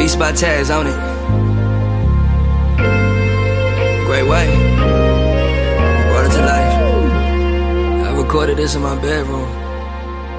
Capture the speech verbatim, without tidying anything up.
Beats by Taz on it. Great way. Brought it to life. I recorded this in my bedroom.